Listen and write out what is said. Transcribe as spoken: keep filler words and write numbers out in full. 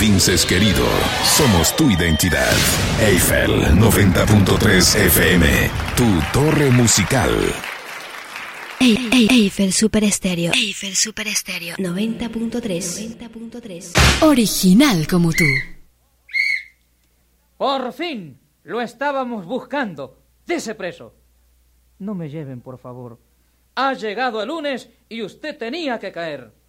Vinces querido, somos tu identidad. Eiffel noventa punto tres F M, tu torre musical. Ey, ey, Eiffel Super Estéreo. Eiffel Super Estéreo noventa punto tres. Original como tú. Por fin, lo estábamos buscando. Dese preso. No me lleven, por favor. Ha llegado el lunes y usted tenía que caer.